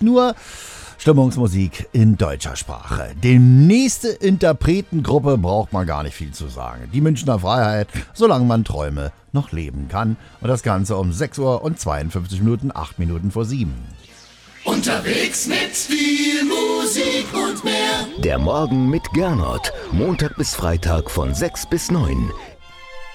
nicht nur Stimmungsmusik in deutscher Sprache. Die nächste Interpretengruppe braucht man gar nicht viel zu sagen. Die Münchner Freiheit, solange man Träume noch leben kann. Und das Ganze um 6 Uhr und 52 Minuten, 8 Minuten vor 7. Unterwegs mit viel Musik und mehr. Der Morgen mit Gernot. Montag bis Freitag von 6 bis 9.